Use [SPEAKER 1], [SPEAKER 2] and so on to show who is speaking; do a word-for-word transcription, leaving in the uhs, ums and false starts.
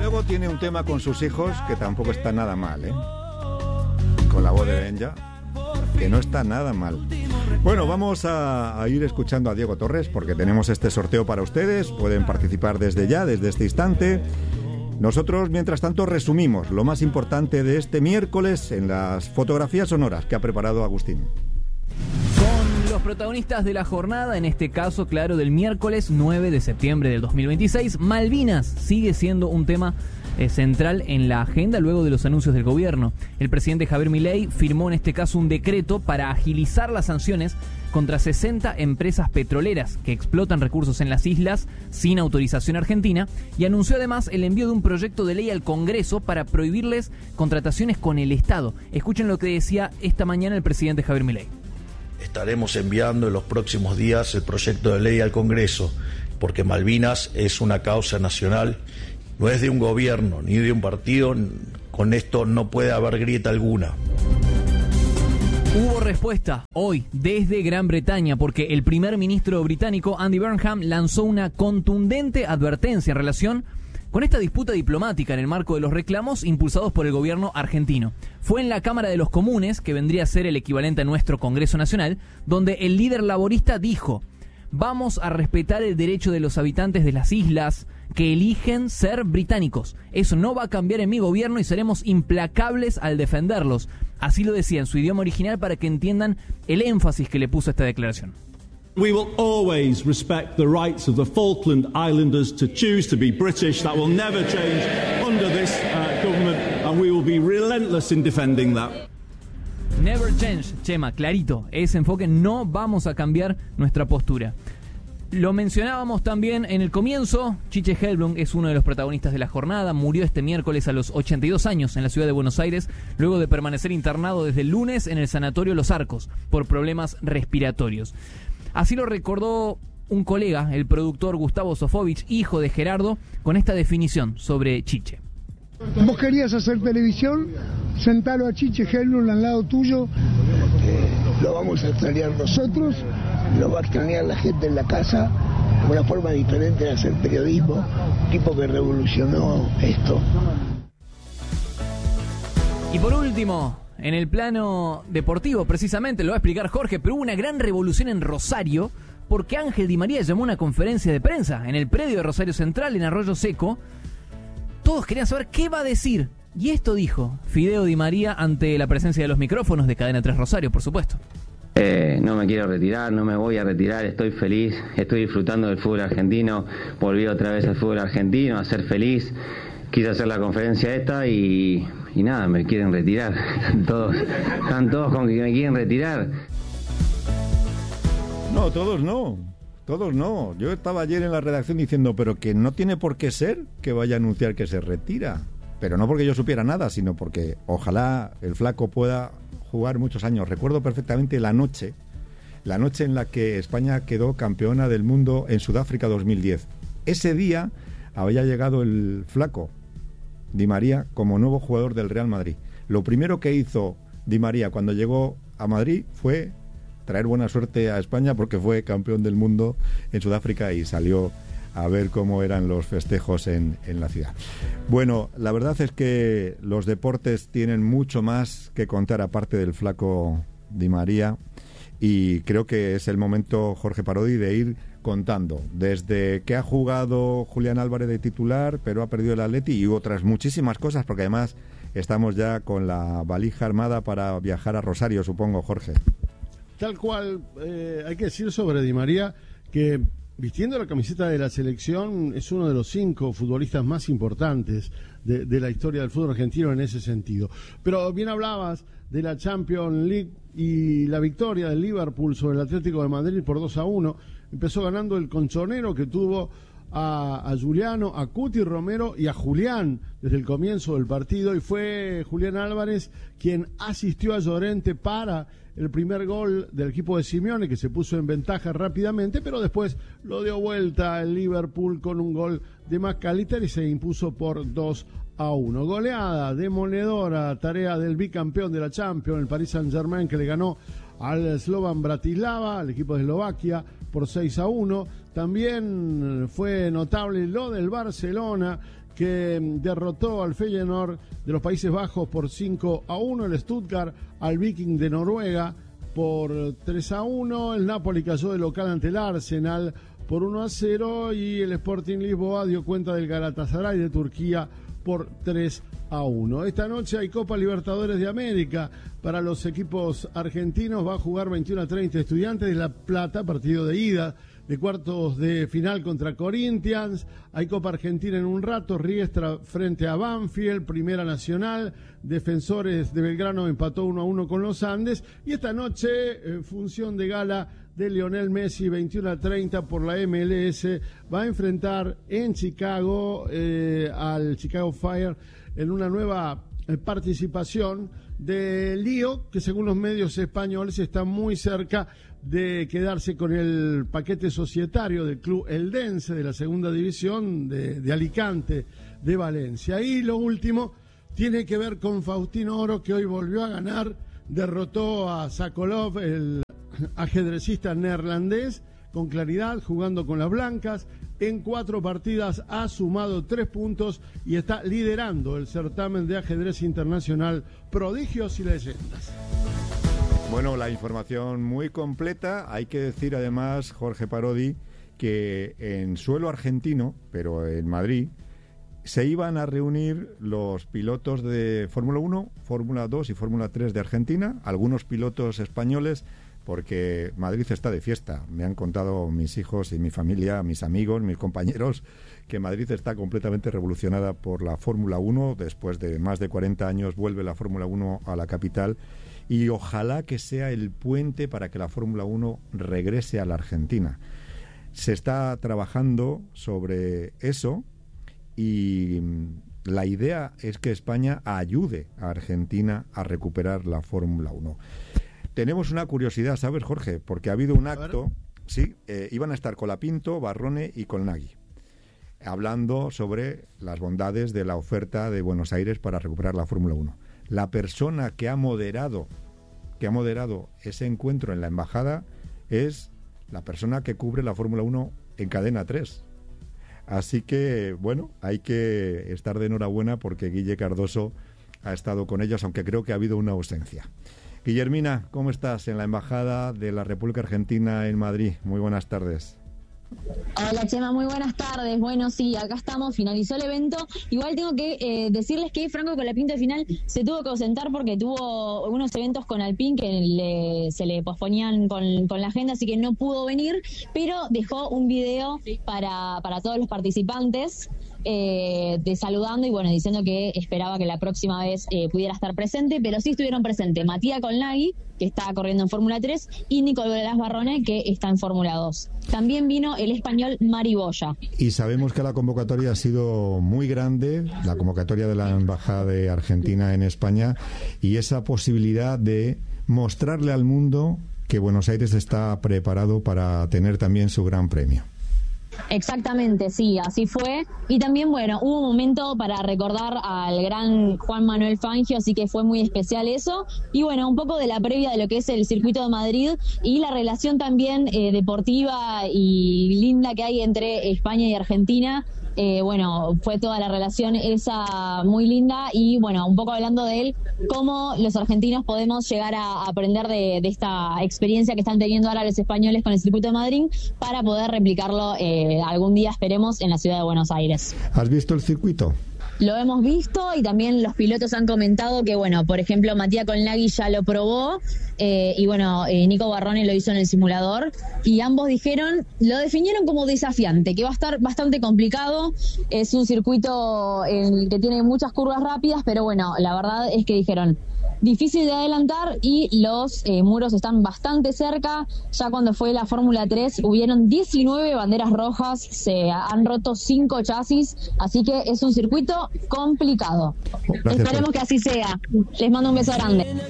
[SPEAKER 1] luego tiene un tema con sus hijos que tampoco está nada mal, ¿eh? Con la voz de Benja, que no está nada mal. Bueno, vamos a, a ir escuchando a Diego Torres porque tenemos este sorteo para ustedes. Pueden participar desde ya, desde este instante. Nosotros, mientras tanto, resumimos lo más importante de este miércoles en las fotografías sonoras que ha preparado Agustín.
[SPEAKER 2] Con los protagonistas de la jornada, en este caso, claro, del miércoles nueve de septiembre del dos mil veintiséis, Malvinas sigue siendo un tema eh, central en la agenda luego de los anuncios del gobierno. El presidente Javier Milei firmó en este caso un decreto para agilizar las sanciones contra sesenta empresas petroleras que explotan recursos en las islas sin autorización argentina, y anunció además el envío de un proyecto de ley al Congreso para prohibirles contrataciones con el Estado. Escuchen lo que decía esta mañana el presidente Javier Milei.
[SPEAKER 3] Estaremos enviando en los próximos días el proyecto de ley al Congreso, porque Malvinas es una causa nacional, no es de un gobierno ni de un partido, con esto no puede haber grieta alguna.
[SPEAKER 2] Hubo respuesta hoy desde Gran Bretaña porque el primer ministro británico Andy Burnham lanzó una contundente advertencia en relación con esta disputa diplomática en el marco de los reclamos impulsados por el gobierno argentino. Fue en la Cámara de los Comunes, que vendría a ser el equivalente a nuestro Congreso Nacional, donde el líder laborista dijo: vamos a respetar el derecho de los habitantes de las islas que eligen ser británicos. Eso no va a cambiar en mi gobierno y seremos implacables al defenderlos. Así lo decía en su idioma original para que entiendan el énfasis que le puso a esta declaración.
[SPEAKER 4] We will always respect the rights of the Falkland Islanders to choose to be British. That will never change under this uh, government, and we will be relentless in defending that.
[SPEAKER 2] Never change, Chema, clarito, ese enfoque, no vamos a cambiar nuestra postura. Lo mencionábamos también en el comienzo, Chiche Hellblum es uno de los protagonistas de la jornada, murió este miércoles a los ochenta y dos años en la ciudad de Buenos Aires, luego de permanecer internado desde el lunes en el sanatorio Los Arcos por problemas respiratorios. Así lo recordó un colega, el productor Gustavo Sofovich, hijo de Gerardo, con esta definición sobre Chiche.
[SPEAKER 5] Vos querías hacer televisión, sentalo a Chiche Hellblum al lado tuyo.
[SPEAKER 6] Eh, lo vamos a extrañar nosotros, lo va a extrañar la gente en la casa, una forma diferente de hacer periodismo, un tipo que revolucionó esto.
[SPEAKER 2] Y por último, en el plano deportivo, precisamente, lo va a explicar Jorge, pero hubo una gran revolución en Rosario porque Ángel Di María llamó a una conferencia de prensa en el predio de Rosario Central, en Arroyo Seco. Todos querían saber qué va a decir. Y esto dijo Fideo Di María ante la presencia de los micrófonos de Cadena tres Rosario, por supuesto.
[SPEAKER 7] Eh, no me quiero retirar, no me voy a retirar, estoy feliz, estoy disfrutando del fútbol argentino, volví otra vez al fútbol argentino a ser feliz. Quise hacer la conferencia esta y, y nada, me quieren retirar. Están todos, están todos con que me quieren retirar.
[SPEAKER 1] No, todos no. Todos no. Yo estaba ayer en la redacción diciendo, pero que no tiene por qué ser que vaya a anunciar que se retira. Pero no porque yo supiera nada, sino porque ojalá el flaco pueda jugar muchos años. Recuerdo perfectamente la noche, la noche en la que España quedó campeona del mundo en Sudáfrica dos mil diez. Ese día había llegado el flaco Di María como nuevo jugador del Real Madrid. Lo primero que hizo Di María cuando llegó a Madrid fue traer buena suerte a España porque fue campeón del mundo en Sudáfrica y salió a ver cómo eran los festejos en, en la ciudad. Bueno, la verdad es que los deportes tienen mucho más que contar aparte del flaco Di María y creo que es el momento, Jorge Parodi, de ir contando desde que ha jugado Julián Álvarez de titular pero ha perdido el Atleti y otras muchísimas cosas porque además estamos ya con la valija armada para viajar a Rosario, supongo, Jorge.
[SPEAKER 8] Tal cual, eh, hay que decir sobre Di María que vistiendo la camiseta de la selección es uno de los cinco futbolistas más importantes de, de la historia del fútbol argentino en ese sentido. Pero bien hablabas de la Champions League y la victoria del Liverpool sobre el Atlético de Madrid por dos a uno. Empezó ganando el Conchonero, que tuvo a, a Juliano, a Cuti Romero y a Julián desde el comienzo del partido, y fue Julián Álvarez quien asistió a Llorente para el primer gol del equipo de Simeone, que se puso en ventaja rápidamente, pero después lo dio vuelta el Liverpool con un gol de McAllister y se impuso por dos a uno. Goleada demoledora, tarea del bicampeón de la Champions, el Paris Saint-Germain, que le ganó al Slovan Bratislava, al equipo de Eslovaquia, por seis a uno. También fue notable lo del Barcelona, que derrotó al Feyenoord de los Países Bajos por cinco a uno, el Stuttgart al Viking de Noruega por tres a uno, el Napoli cayó de local ante el Arsenal por uno a cero y el Sporting Lisboa dio cuenta del Galatasaray de Turquía por tres a uno. Esta noche hay Copa Libertadores de América para los equipos argentinos, va a jugar veintiuno a treinta Estudiantes de La Plata, partido de ida de cuartos de final contra Corinthians. Hay Copa Argentina en un rato, Riestra frente a Banfield, Primera Nacional, Defensores de Belgrano empató uno a uno con los Andes, y esta noche eh, función de gala de Lionel Messi, veintiuno a treinta por la M L S, va a enfrentar en Chicago eh, al Chicago Fire en una nueva eh, participación de Lío, que según los medios españoles está muy cerca de quedarse con el paquete societario del club Eldense de la segunda división de, de Alicante de Valencia. Y lo último tiene que ver con Faustino Oro, que hoy volvió a ganar, derrotó a Sokolov, el ajedrecista neerlandés, con claridad, jugando con las blancas. En cuatro partidas ha sumado tres puntos y está liderando el certamen de ajedrez internacional Prodigios y Leyendas.
[SPEAKER 1] Bueno, la información muy completa. Hay que decir además, Jorge Parodi, que en suelo argentino, pero en Madrid, se iban a reunir los pilotos de Fórmula uno, Fórmula dos y Fórmula tres de Argentina, algunos pilotos españoles, porque Madrid está de fiesta. Me han contado mis hijos y mi familia, mis amigos, mis compañeros, que Madrid está completamente revolucionada por la Fórmula uno. Después de más de cuarenta años vuelve la Fórmula uno a la capital, y ojalá que sea el puente para que la Fórmula uno regrese a la Argentina. Se está trabajando sobre eso y la idea es que España ayude a Argentina a recuperar la Fórmula uno. Tenemos una curiosidad, ¿sabes, Jorge? Porque ha habido un acto, sí, eh, iban a estar Colapinto, Barrone y Colnaghi, hablando sobre las bondades de la oferta de Buenos Aires para recuperar la Fórmula uno. La persona que ha moderado, que ha moderado ese encuentro en la embajada es la persona que cubre la Fórmula uno en Cadena tres. Así que, bueno, hay que estar de enhorabuena porque Guille Cardoso ha estado con ellos, aunque creo que ha habido una ausencia. Guillermina, ¿cómo estás en la Embajada de la República Argentina en Madrid? Muy buenas tardes.
[SPEAKER 9] Hola Chema, muy buenas tardes. Bueno, sí, acá estamos, finalizó el evento. Igual tengo que eh, decirles que Franco Colapinto al final se tuvo que ausentar porque tuvo unos eventos con Alpine que le, se le posponían con, con la agenda, así que no pudo venir, pero dejó un video para, para todos los participantes eh, de saludando y bueno, diciendo que esperaba que la próxima vez eh, pudiera estar presente, pero sí estuvieron presentes Matías Colnaghi, que está corriendo en Fórmula tres, y Nicolás Barrone, que está en Fórmula dos. También vino el español Mari Boya.
[SPEAKER 1] Y sabemos que la convocatoria ha sido muy grande, la convocatoria de la Embajada de Argentina en España, y esa posibilidad de mostrarle al mundo que Buenos Aires está preparado para tener también su gran premio.
[SPEAKER 9] Exactamente, sí, así fue. Y también, bueno, hubo un momento para recordar al gran Juan Manuel Fangio, así que fue muy especial eso. Y bueno, un poco de la previa de lo que es el circuito de Madrid y la relación también eh, deportiva y linda que hay entre España y Argentina. Eh, bueno, fue toda la relación esa muy linda y bueno, un poco hablando de él, cómo los argentinos podemos llegar a aprender de, de esta experiencia que están teniendo ahora los españoles con el circuito de Madrid para poder replicarlo eh, algún día, esperemos, en la ciudad de Buenos Aires.
[SPEAKER 1] ¿Has visto el circuito?
[SPEAKER 9] Lo hemos visto y también los pilotos han comentado que, bueno, por ejemplo, Matías Colnaghi ya lo probó eh, y, bueno, eh, Nico Barrone lo hizo en el simulador y ambos dijeron, lo definieron como desafiante, que va a estar bastante complicado. Es un circuito en el que tiene muchas curvas rápidas, pero, bueno, la verdad es que dijeron, difícil de adelantar y los eh, muros están bastante cerca. Ya cuando fue la Fórmula tres hubieron diecinueve banderas rojas, se han roto cinco chasis, así que es un circuito complicado. Gracias. Esperemos que así sea. Les mando un beso grande.